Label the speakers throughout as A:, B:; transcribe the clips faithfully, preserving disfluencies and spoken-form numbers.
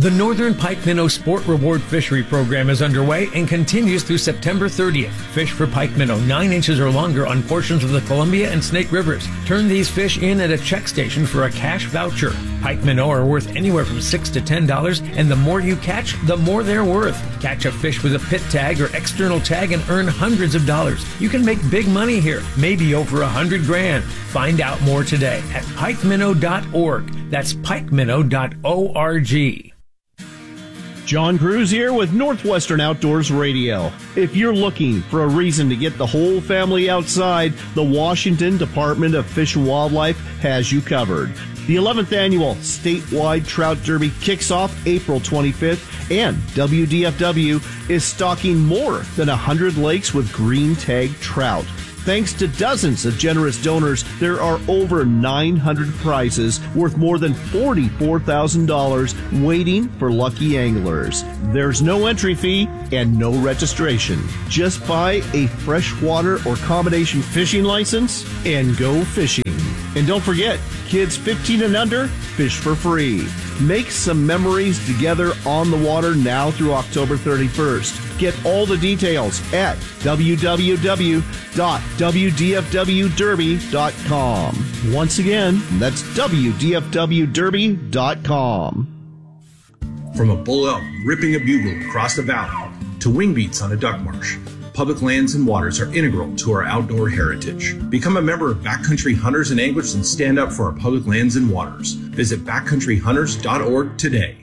A: The Northern Pike Minnow Sport Reward Fishery Program is underway and continues through September thirtieth. Fish for pike minnow nine inches or longer on portions of the Columbia and Snake Rivers. Turn these fish in at a check station for a cash voucher. Pike minnow are worth anywhere from six to ten dollars, and the more you catch, the more they're worth. Catch a fish with a pit tag or external tag and earn hundreds of dollars. You can make big money here, maybe over a hundred grand. Find out more today at pike minnow dot org. That's pike minnow dot org.
B: John Cruz here with Northwestern Outdoors Radio. If you're looking for a reason to get the whole family outside, the Washington Department of Fish and Wildlife has you covered. The eleventh annual statewide trout derby kicks off April twenty-fifth, and W D F W is stocking more than one hundred lakes with green tag trout. Thanks to dozens of generous donors, there are over nine hundred prizes worth more than forty-four thousand dollars waiting for lucky anglers. There's no entry fee and no registration. Just buy a freshwater or combination fishing license and go fishing. And don't forget, kids fifteen and under, fish for free. Make some memories together on the water now through October thirty-first. Get all the details at w w w dot w d f w derby dot com. Once again, that's w d f w derby dot com.
C: From a bull elk ripping a bugle across the valley to wing beats on a duck marsh, public lands and waters are integral to our outdoor heritage. Become a member of Backcountry Hunters and Anglers and stand up for our public lands and waters. Visit backcountry hunters dot org today.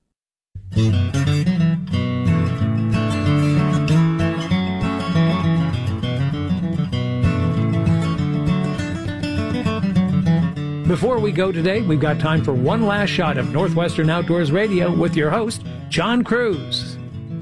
A: Before we go today, we've got time for one last shot of Northwestern Outdoors Radio with your host, John Cruz.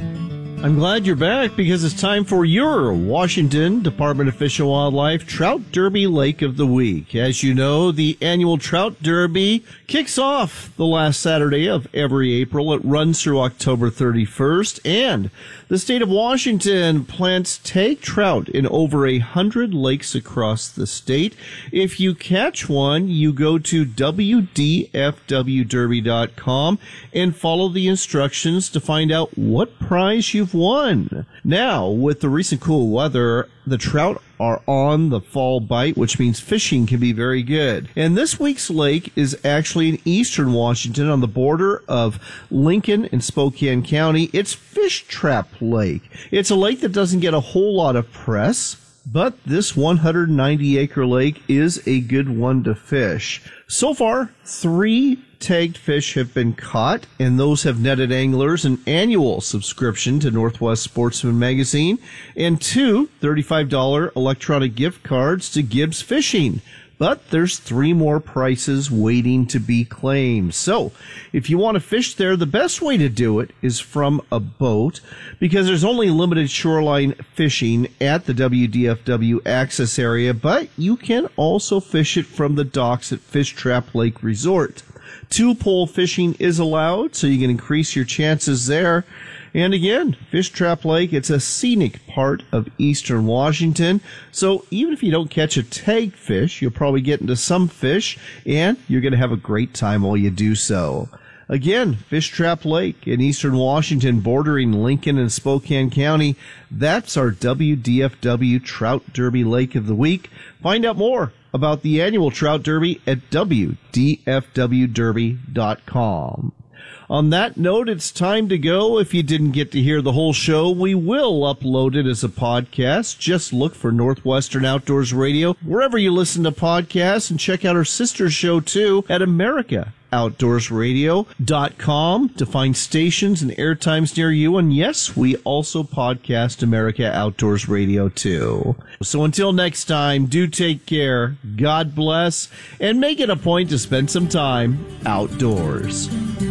B: I'm glad you're back because it's time for your Washington Department of Fish and Wildlife Trout Derby Lake of the Week. As you know, the annual Trout Derby kicks off the last Saturday of every April. It runs through October thirty-first, and the state of Washington plants tag trout in over a hundred lakes across the state. If you catch one, you go to w d f w derby dot com and follow the instructions to find out what prize you've won. Now, with the recent cool weather, the trout are on the fall bite, which means fishing can be very good. And this week's lake is actually in eastern Washington on the border of Lincoln and Spokane County. It's Fish Trap Lake. It's a lake that doesn't get a whole lot of press, but this one hundred ninety acre lake is a good one to fish. So far, three tagged fish have been caught, and those have netted anglers an annual subscription to Northwest Sportsman magazine and two thirty-five dollars electronic gift cards to Gibbs Fishing. But there's three more prizes waiting to be claimed. So if you want to fish there, the best way to do it is from a boat, because there's only limited shoreline fishing at the W D F W access area, but you can also fish it from the docks at Fish Trap Lake Resort. Two-pole fishing is allowed, so you can increase your chances there. And again, Fish Trap Lake, it's a scenic part of eastern Washington. So even if you don't catch a tagged fish, you'll probably get into some fish, and you're going to have a great time while you do so. Again, Fish Trap Lake in eastern Washington, bordering Lincoln and Spokane County. That's our W D F W Trout Derby Lake of the Week. Find out more about the annual Trout Derby at w d f w derby dot com. On that note, it's time to go. If you didn't get to hear the whole show, we will upload it as a podcast. Just look for Northwestern Outdoors Radio wherever you listen to podcasts, and check out our sister show, too, at America Outdoors Radio dot com to find stations and airtimes near you. And yes, we also podcast America Outdoors Radio, too. So until next time, do take care, God bless, and make it a point to spend some time outdoors.